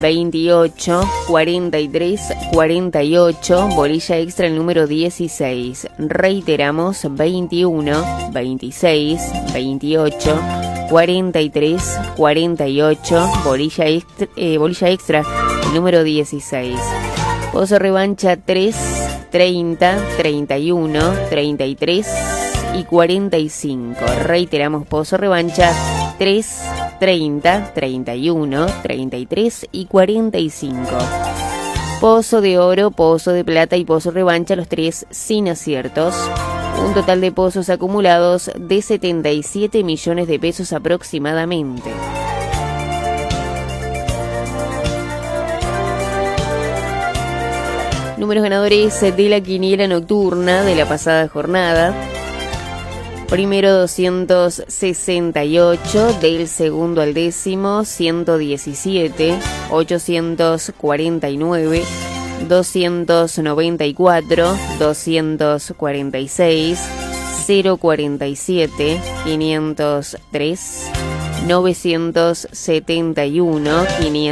28 43 48, bolilla extra el número 16. Reiteramos, 21 26 28 43 48, bolilla extra el número 16. Pozo revancha 3 30 31 33 y 45. Reiteramos, pozo revancha 3 30 31 33 y 45. Pozo de oro, pozo de plata y pozo revancha, los tres sin aciertos. Un total de pozos acumulados de 77 millones de pesos aproximadamente. Números ganadores de la quiniela nocturna de la pasada jornada. Primero 268, del segundo al décimo 117, 849, 294, 246, 047, 503, 971,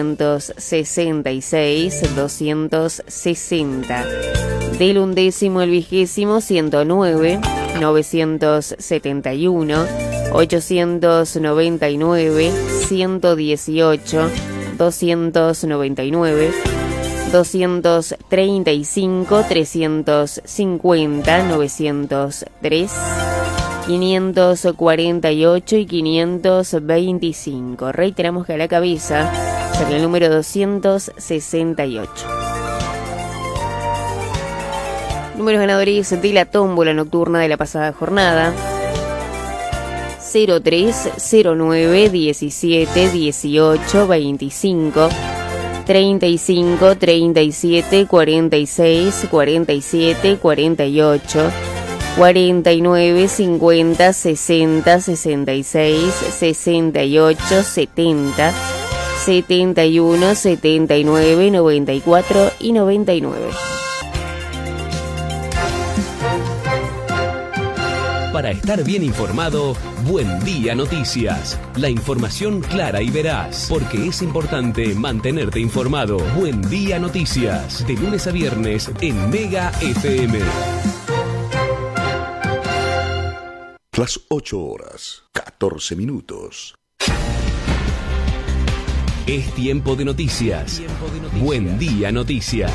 566, 260. Del undécimo al vigésimo 109, 971, 899, 118, 299, 235, 350, 903, 548 y 525. Reiteramos que a la cabeza sale el número 268. Números ganadores de la tómbola nocturna de la pasada jornada: 03, 09, 17, 18, 25, 35, 37, 46, 47, 48, 49, 50, 60, 66, 68, 70, 71, 79, 94 y 99. Para estar bien informado, Buen Día Noticias. La información clara y veraz, porque es importante mantenerte informado. Buen Día Noticias, de lunes a viernes en Mega FM. Las 8 horas, 14 minutos. Es tiempo de noticias. Buen Día Noticias.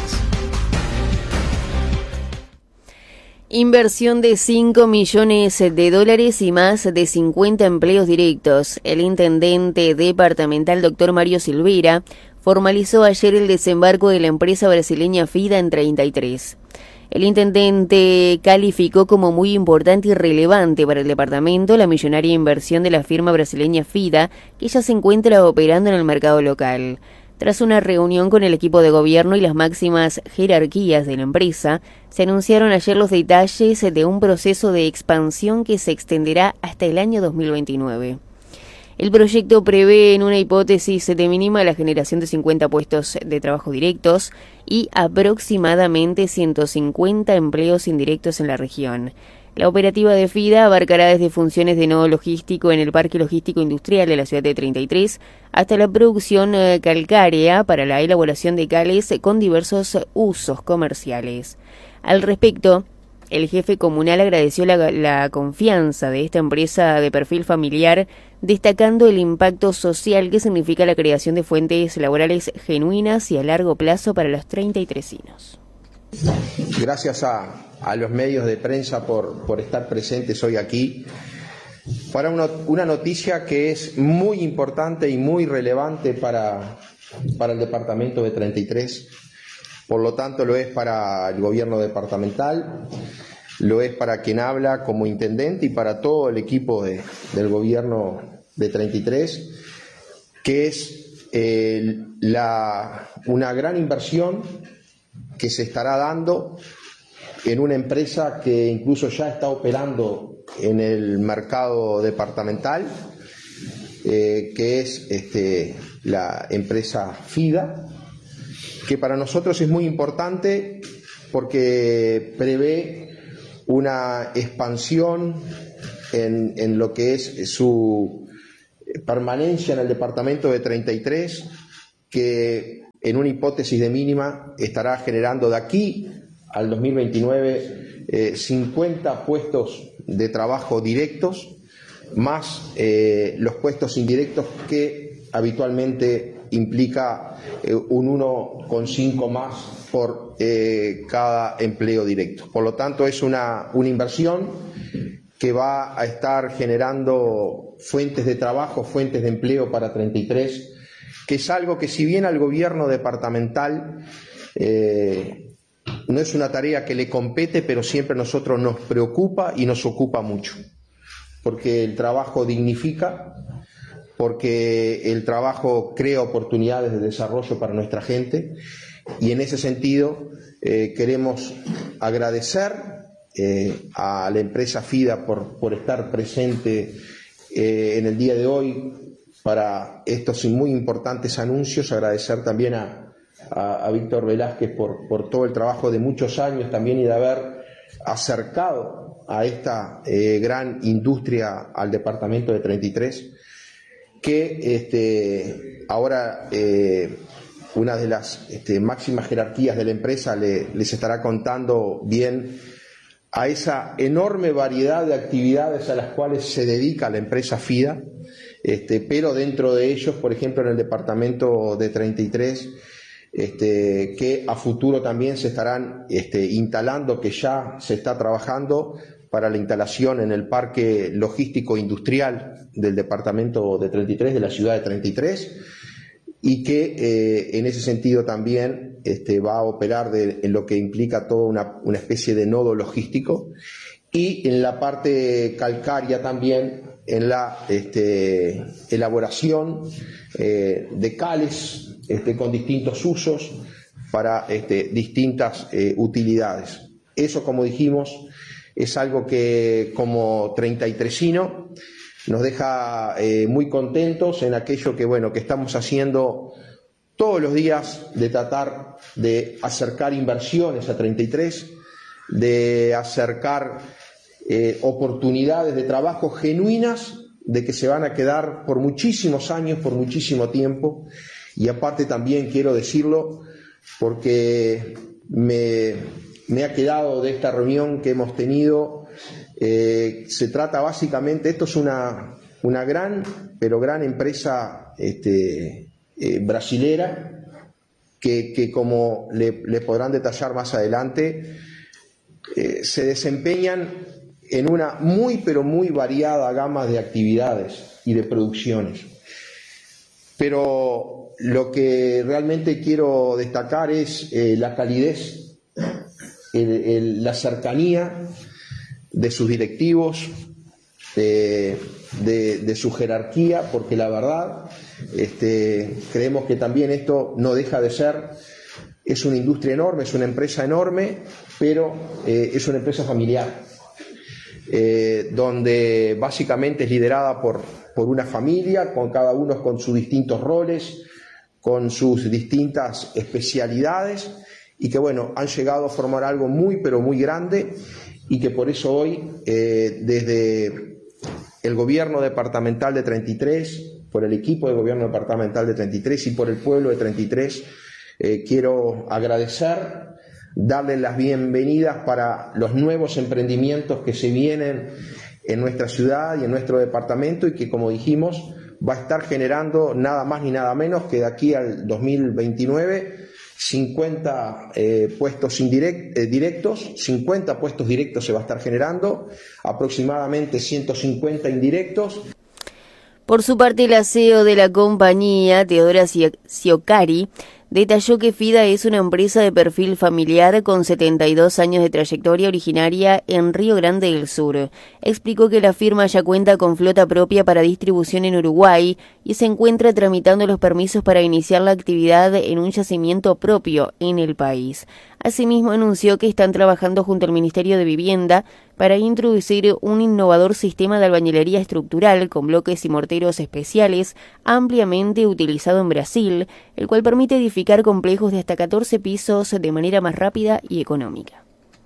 Inversión de 5 millones de dólares y más de 50 empleos directos. El intendente departamental, doctor Mario Silveira, formalizó ayer el desembarco de la empresa brasileña FIDA en 33. El intendente calificó como muy importante y relevante para el departamento la millonaria inversión de la firma brasileña FIDA, que ya se encuentra operando en el mercado local. Tras una reunión con el equipo de gobierno y las máximas jerarquías de la empresa, se anunciaron ayer los detalles de un proceso de expansión que se extenderá hasta el año 2029. El proyecto prevé en una hipótesis de mínima la generación de 50 puestos de trabajo directos y aproximadamente 150 empleos indirectos en la región. La operativa de FIDA abarcará desde funciones de nodo logístico en el Parque Logístico Industrial de la ciudad de 33 hasta la producción calcárea para la elaboración de cales con diversos usos comerciales. Al respecto, el jefe comunal agradeció la confianza de esta empresa de perfil familiar, destacando el impacto social que significa la creación de fuentes laborales genuinas y a largo plazo para los 33inos. Gracias a los medios de prensa por estar presentes hoy aquí para una noticia que es muy importante y muy relevante para el departamento de 33. Por lo tanto, lo es para el gobierno departamental, lo es para quien habla como intendente y para todo el equipo del gobierno de 33, que es una gran inversión que se estará dando en una empresa que incluso ya está operando en el mercado departamental, que es la empresa FIDA, que para nosotros es muy importante porque prevé una expansión en lo que es su permanencia en el departamento de 33, que en una hipótesis de mínima, estará generando de aquí al 2029 50 puestos de trabajo directos, más los puestos indirectos que habitualmente implica un 1,5 más por cada empleo directo. Por lo tanto, es una inversión que va a estar generando fuentes de trabajo, fuentes de empleo para 33, que es algo que, si bien al gobierno departamental no es una tarea que le compete, pero siempre a nosotros nos preocupa y nos ocupa mucho, porque el trabajo dignifica, porque el trabajo crea oportunidades de desarrollo para nuestra gente, y en ese sentido queremos agradecer a la empresa FIDA por estar presente en el día de hoy para estos muy importantes anuncios. Agradecer también a Víctor Velázquez por todo el trabajo de muchos años también, y de haber acercado a esta gran industria al departamento de 33, que ahora una de las máximas jerarquías de la empresa les estará contando bien a esa enorme variedad de actividades a las cuales se dedica la empresa FIDA, pero dentro de ellos, por ejemplo, en el departamento de 33, que a futuro también se estarán instalando, que ya se está trabajando para la instalación en el parque logístico industrial del departamento de 33, de la ciudad de 33, y que en ese sentido también va a operar en lo que implica toda una especie de nodo logístico, y en la parte calcárea también en la elaboración de cales con distintos usos para distintas utilidades. Eso, como dijimos, es algo que como 33ino nos deja muy contentos en aquello que estamos haciendo todos los días, de tratar de acercar inversiones a 33, de acercar oportunidades de trabajo genuinas, de que se van a quedar por muchísimos años, por muchísimo tiempo. Y aparte también quiero decirlo, porque me ha quedado de esta reunión que hemos tenido, se trata básicamente, esto es una gran, pero gran empresa brasilera, que como le podrán detallar más adelante, se desempeñan en una muy, pero muy variada gama de actividades y de producciones. Pero lo que realmente quiero destacar es la calidez, la cercanía de sus directivos, de su jerarquía, porque la verdad creemos que también esto no deja de ser, es una industria enorme, es una empresa enorme, pero es una empresa familiar, donde básicamente es liderada por una familia, con cada uno con sus distintos roles, con sus distintas especialidades, y que han llegado a formar algo muy, pero muy grande, y que por eso hoy, desde el gobierno departamental de 33, por el equipo de gobierno departamental de 33 y por el pueblo de 33, quiero agradecer, darles las bienvenidas para los nuevos emprendimientos que se vienen en nuestra ciudad y en nuestro departamento, y que, como dijimos, va a estar generando nada más ni nada menos que de aquí al 2029 50 puestos directos, 50 puestos directos se va a estar generando, aproximadamente 150 indirectos. Por su parte, la CEO de la compañía, Teodora Ciocari, detalló que FIDA es una empresa de perfil familiar con 72 años de trayectoria, originaria en Río Grande del Sur. Explicó que la firma ya cuenta con flota propia para distribución en Uruguay y se encuentra tramitando los permisos para iniciar la actividad en un yacimiento propio en el país. Asimismo, anunció que están trabajando junto al Ministerio de Vivienda para introducir un innovador sistema de albañilería estructural con bloques y morteros especiales ampliamente utilizado en Brasil, el cual permite edificar complejos de hasta 14 pisos de manera más rápida y económica.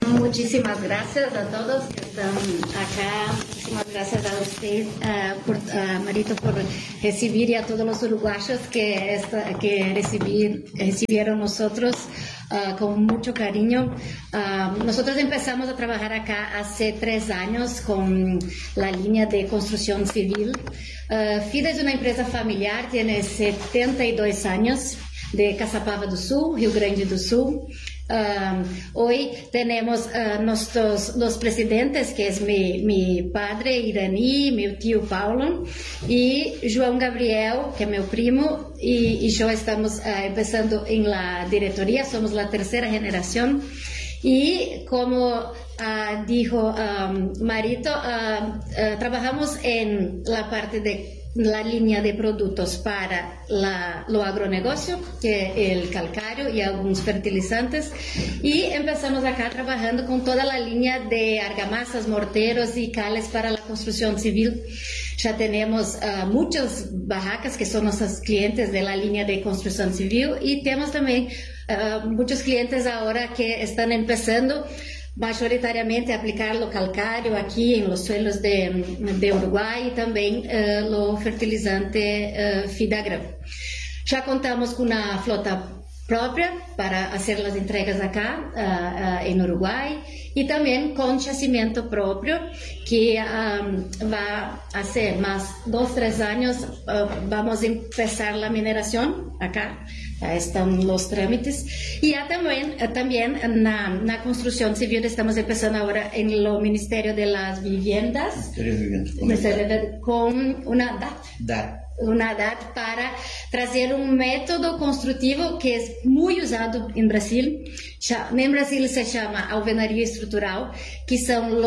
Muchísimas gracias a todos que están acá. Muchísimas gracias a usted, Marito, por recibir, y a todos los uruguayos que recibieron nosotros con mucho cariño. Nosotros empezamos a trabajar acá hace 3 años con la línea de construcción civil. FIDA es una empresa familiar, tiene 72 años, de Caçapava do Sul, Rio Grande do Sul. Hoy tenemos los presidentes, que es mi padre Irani, mi tío Paulo, y João Gabriel, que es mi primo, y yo estamos empezando en la directoría, somos la 3ª generación. Y como dijo Marito, trabajamos en la parte de la línea de productos para lo agronegocio, que es el calcário y algunos fertilizantes, y empezamos acá trabajando con toda la línea de argamasas, morteros y cales para la construcción civil. Ya tenemos muchas barracas que son nuestros clientes de la línea de construcción civil, y tenemos también muchos clientes ahora que están empezando mayoritariamente a aplicar lo calcário aquí en los suelos de Uruguay, y también lo fertilizante Fidagram. Ya contamos con una flota propia para hacer las entregas acá en Uruguay, y también con yacimiento propio que va a ser más 2-3 años. Vamos a empezar la mineración acá. Ya están los trámites, y ya también en la construcción civil estamos empezando ahora en el Ministerio de las Viviendas, con una DAT para trazer un método constructivo que es muy usado en Brasil. En Brasil se llama alvenaria estrutural, que son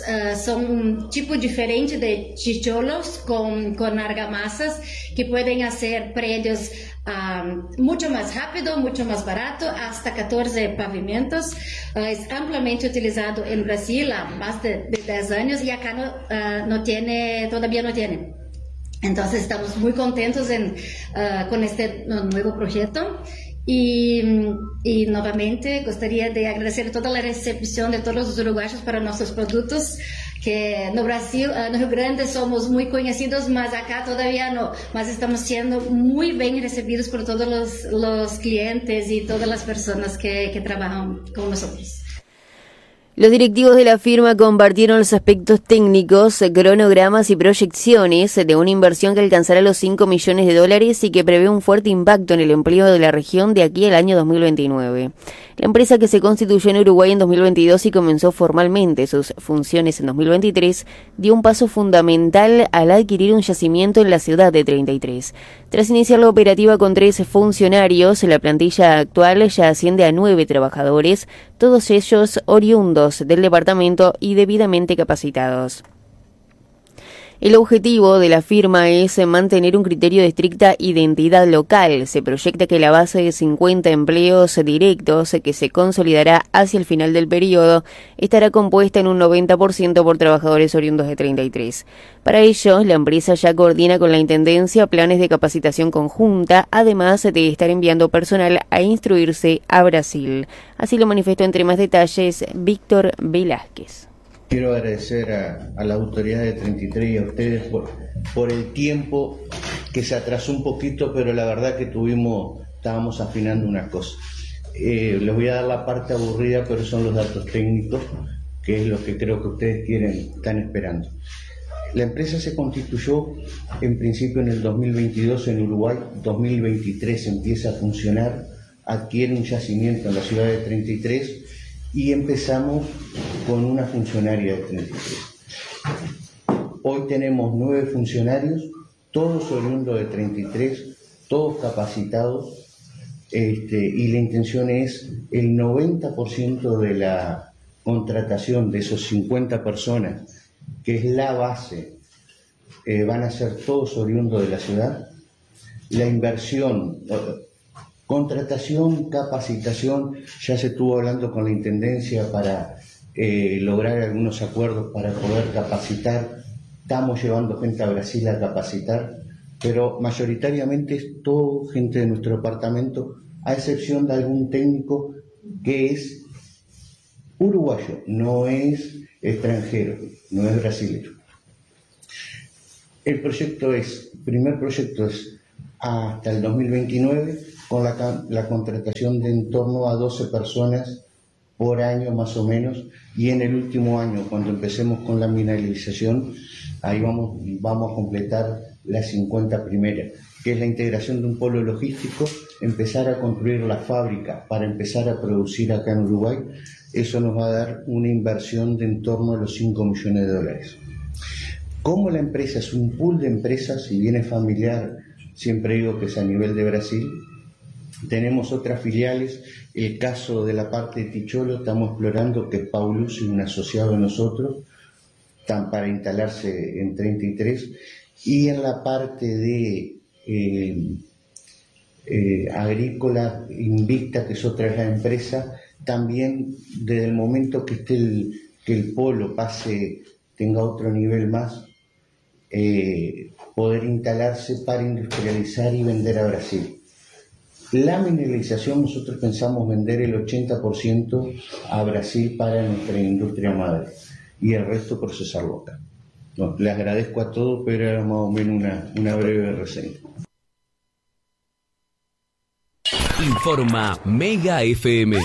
un tipo diferente de tijolos con argamasas que pueden hacer predios mucho más rápido, mucho más barato, hasta 14 pavimentos. Es ampliamente utilizado en Brasil há más de 10 años, y acá todavía no tiene. Entonces estamos muy contentos con este nuevo proyecto, y nuevamente gustaría de agradecer toda la recepción de todos los uruguayos para nuestros productos, que no Brasil, no Rio Grande somos muy conocidos, mas acá todavía no, mas estamos siendo muy bien recibidos por todos los clientes y todas las personas que trabajan con nosotros. Los directivos de la firma compartieron los aspectos técnicos, cronogramas y proyecciones de una inversión que alcanzará los $5 millones y que prevé un fuerte impacto en el empleo de la región de aquí al año 2029. La empresa, que se constituyó en Uruguay en 2022 y comenzó formalmente sus funciones en 2023, dio un paso fundamental al adquirir un yacimiento en la ciudad de 33. Tras iniciar la operativa con 3 funcionarios, la plantilla actual ya asciende a 9 trabajadores, todos ellos oriundos del departamento y debidamente capacitados. El objetivo de la firma es mantener un criterio de estricta identidad local. Se proyecta que la base de 50 empleos directos, que se consolidará hacia el final del periodo, estará compuesta en un 90% por trabajadores oriundos de 33. Para ello, la empresa ya coordina con la Intendencia planes de capacitación conjunta, además de estar enviando personal a instruirse a Brasil. Así lo manifestó entre más detalles Víctor Velázquez. Quiero agradecer a la autoridad de 33 y a ustedes por el tiempo que se atrasó un poquito, pero la verdad que estábamos afinando una cosa. Les voy a dar la parte aburrida, pero son los datos técnicos, que es lo que creo que ustedes están esperando. La empresa se constituyó en principio en el 2022 en Uruguay, 2023 empieza a funcionar, adquiere un yacimiento en la ciudad de 33, y empezamos con una funcionaria de 33. Hoy tenemos 9 funcionarios, todos oriundos de 33, todos capacitados, y la intención es el 90% de la contratación de esos 50 personas, que es la base, van a ser todos oriundos de la ciudad. La inversión, contratación, capacitación, ya se estuvo hablando con la Intendencia para lograr algunos acuerdos para poder capacitar. Estamos llevando gente a Brasil a capacitar, pero mayoritariamente es todo gente de nuestro departamento, a excepción de algún técnico que es uruguayo, no es extranjero, no es brasileño. El primer proyecto es hasta el 2029 con la contratación de en torno a 12 personas por año más o menos, y en el último año, cuando empecemos con la mineralización, ahí vamos a completar las 50 primeras, que es la integración de un polo logístico, empezar a construir la fábrica para empezar a producir acá en Uruguay. Eso nos va a dar una inversión de en torno a los 5 millones de dólares. Como la empresa es un pool de empresas, si bien es familiar, siempre digo que es a nivel de Brasil, tenemos otras filiales. El caso de la parte de Ticholo, estamos explorando que Paulus es un asociado de nosotros, están para instalarse en 33, y en la parte de agrícola Invicta, que es otra de las empresas, también desde el momento que el polo tenga otro nivel más, poder instalarse para industrializar y vender a Brasil. La mineralización nosotros pensamos vender el 80% a Brasil para nuestra industria madre y el resto procesarlo acá. No, les agradezco a todos, pero era más o menos una breve reseña. Informa Mega FM.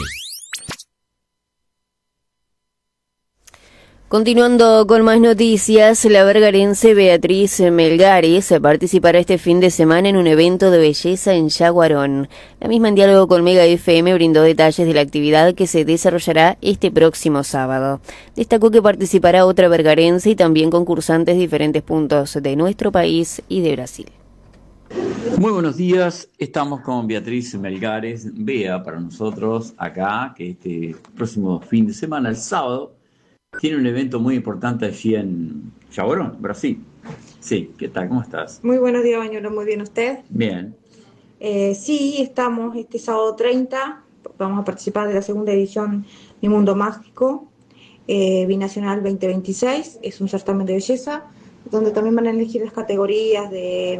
Continuando con más noticias, la vergarense Beatriz Melgares participará este fin de semana en un evento de belleza en Yaguarón. La misma, en diálogo con Mega FM, brindó detalles de la actividad que se desarrollará este próximo sábado. Destacó que participará otra vergarense y también concursantes de diferentes puntos de nuestro país y de Brasil. Muy buenos días, estamos con Beatriz Melgares, Bea para nosotros acá, que este próximo fin de semana, el sábado, tiene un evento muy importante allí en Yaguarón, Brasil. Sí, ¿qué tal? ¿Cómo estás? Muy buenos días, Bañuelo. Muy bien, ¿usted? Bien. Sí, estamos este sábado 30. Vamos a participar de la segunda edición Mi Mundo Mágico, Binacional 2026. Es un certamen de belleza, donde también van a elegir las categorías de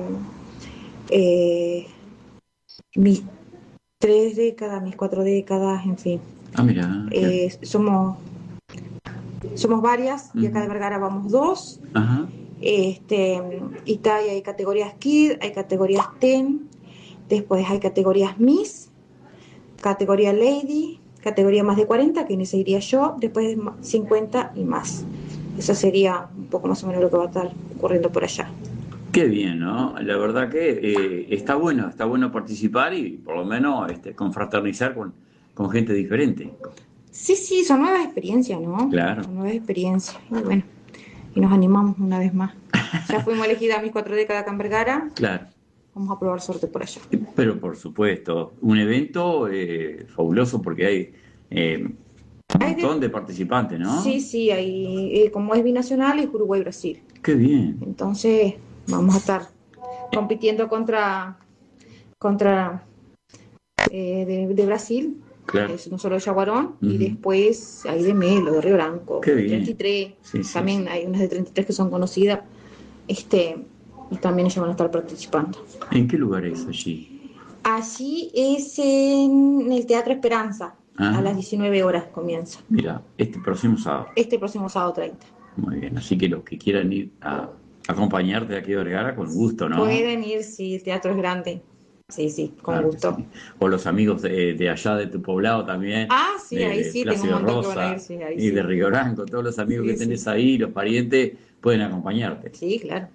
mis 3 décadas, mis 4 décadas, en fin. Ah, mira. Somos varias, y acá de Vergara vamos 2. Ajá. Y hay categorías Kid, hay categorías Ten, después hay categorías Miss, categoría Lady, categoría más de 40, que en esa iría yo, después 50 y más. Eso sería un poco más o menos lo que va a estar ocurriendo por allá. Qué bien, ¿no? La verdad que está bueno participar y por lo menos confraternizar con gente diferente. Sí, son nuevas experiencias, ¿no? Claro. Son nuevas experiencias. Y bueno, y nos animamos una vez más. Ya fuimos elegidas mis 4 décadas acá en Vergara. Claro. Vamos a probar suerte por allá. Pero por supuesto, un evento fabuloso porque hay un montón de participantes, ¿no? Sí, hay, como es binacional, es Uruguay-Brasil. Qué bien. Entonces, vamos a estar compitiendo contra de Brasil. Claro. Es no solo de Yaguarón, y después hay de Melo, de Río Branco, Qué de bien. 33, Sí, también hay unas de 33 que son conocidas, y también ellos van a estar participando. ¿En qué lugar es allí? Allí es en el Teatro Esperanza, a las 19 horas comienza. Mira, este próximo sábado. Este próximo sábado 30. Muy bien, así que los que quieran ir a acompañarte aquí a Vergara, con gusto, ¿no? Pueden ir, si el teatro es grande. Sí, con gusto. Sí. O los amigos de allá de tu poblado también. Ah, sí, ahí sí, Plácido tengo un montón Rosa, que van a ir, sí, ahí y sí. de Río Branco, todos los amigos que tenés sí. ahí, los parientes, pueden acompañarte. Sí, claro.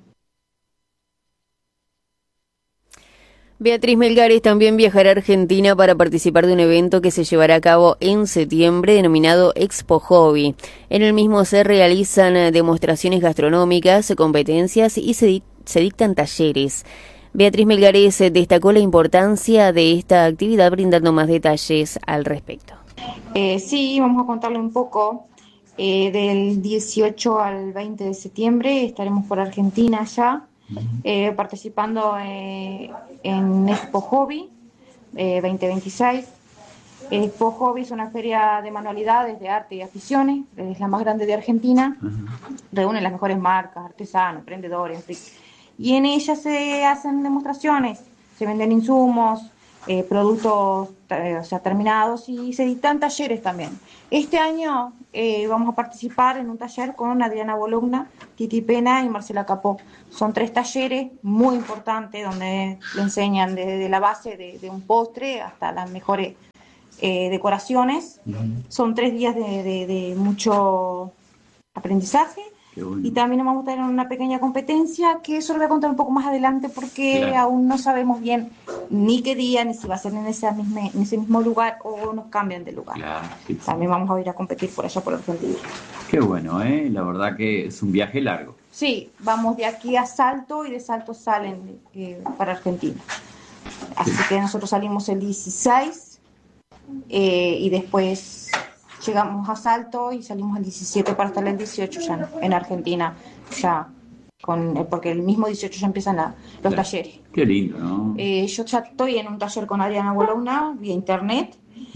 Beatriz Melgares también viajará a Argentina para participar de un evento que se llevará a cabo en septiembre denominado Expo Hobby. En el mismo se realizan demostraciones gastronómicas, competencias y se dictan talleres. Beatriz Melgares destacó la importancia de esta actividad, brindando más detalles al respecto. Sí, vamos a contarle un poco. Del 18 al 20 de septiembre estaremos por Argentina ya, participando en Expo Hobby 2026. Expo Hobby es una feria de manualidades, de arte y aficiones, es la más grande de Argentina. Reúne las mejores marcas, artesanos, emprendedores, y en ella se hacen demostraciones, se venden insumos, productos terminados, y se dictan talleres también. Este año vamos a participar en un taller con Adriana Bologna, Titi Pena y Marcela Capó. Son 3 talleres muy importantes donde le enseñan desde la base de un postre hasta las mejores decoraciones. Son 3 días de mucho aprendizaje. Y también vamos a tener una pequeña competencia, que eso lo voy a contar un poco más adelante, porque aún no sabemos bien ni qué día, ni si va a ser en ese mismo lugar o nos cambian de lugar. También vamos a ir a competir por allá, por Argentina. Qué bueno, la verdad que es un viaje largo. Sí, vamos de aquí a Salto y de Salto salen para Argentina. Así que nosotros salimos el 16 y después llegamos a Salto y salimos el 17 para estar el 18 ya en Argentina, ya porque el mismo 18 ya empiezan los talleres. Qué lindo, ¿no? Yo ya estoy en un taller con Adriana Bologna vía internet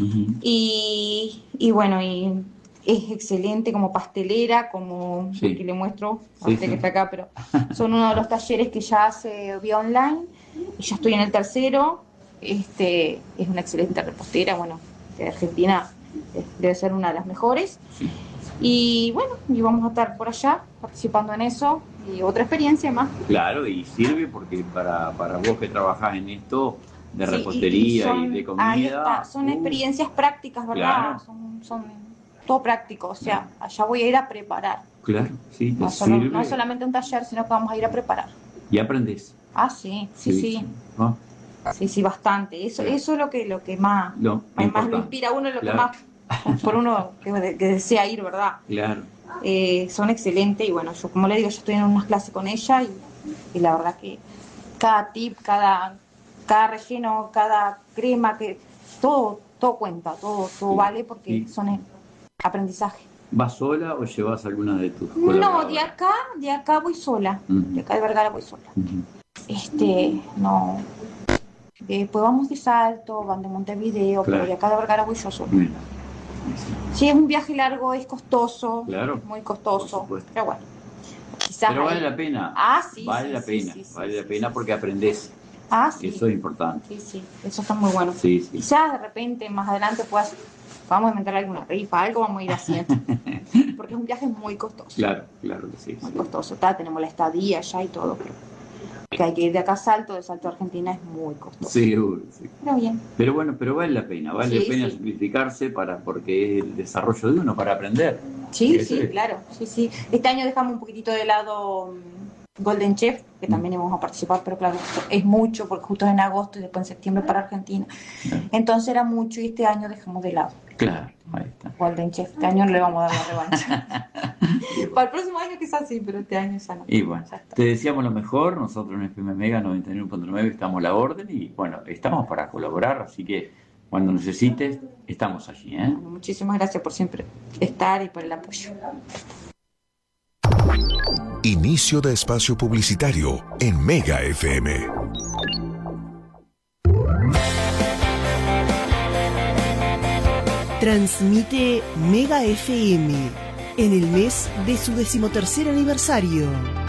y bueno, y es excelente como pastelera, como que le muestro a usted que está acá, pero son uno de los talleres que ya hace vía online y ya estoy en el tercero. Es una excelente repostera, bueno, de Argentina. Debe ser una de las mejores. Y bueno, y vamos a estar por allá participando en eso y otra experiencia más. Claro, y sirve porque para vos que trabajás en esto de repostería y de comida, ahí está, son experiencias prácticas, ¿verdad? Claro. Son todo práctico, o sea, allá voy a ir a preparar. Claro, sí, no es solamente un taller, sino que vamos a ir a preparar. ¿Y aprendés? Sí. Sí, bastante. Eso es lo que más lo inspira a uno, lo que más por uno que desea ir, ¿verdad? Claro. Son excelentes y bueno, yo como le digo, yo estoy en unas clases con ella y la verdad que cada tip, cada relleno, cada crema, que todo cuenta, todo vale porque son aprendizaje. ¿Vas sola o llevas alguna de tus colaboradoras? No, de acá voy sola. De acá de Vergara voy sola. No. Después vamos de Salto, van de Montevideo, pero de acá de Vergara voy yo sola. Sí, es un viaje largo, es costoso, muy costoso, pero bueno. Pero vale la pena. Sí. Vale la pena porque aprendés. Sí. Eso es importante. Sí, eso está muy bueno. Sí. Quizás de repente, más adelante, vamos a inventar alguna rifa, algo vamos a ir haciendo. Porque es un viaje muy costoso. Claro que sí. Muy costoso. Tenemos la estadía allá y todo, pero que hay que ir de acá a Salto, de Salto a Argentina es muy costoso. Seguro, sí. Pero bien. Pero bueno, vale la pena sacrificarse porque es el desarrollo de uno, para aprender. Sí, claro. Sí. Este año dejamos un poquitito de lado Golden Chef, que también íbamos a participar, pero claro, es mucho porque justo es en agosto y después en septiembre para Argentina. Entonces era mucho y este año dejamos de lado. Claro, ahí está. Golden Chef, este año no le vamos a dar la revancha. Para el próximo año quizás sí, pero este año ya no. Y bueno, te deseamos lo mejor. Nosotros en FM Mega 99.9 estamos a la orden y bueno, estamos para colaborar, así que cuando necesites, estamos allí. Bueno, muchísimas gracias por siempre estar y por el apoyo. Inicio de espacio publicitario en Mega FM. Transmite Mega FM en el mes de su 13º aniversario.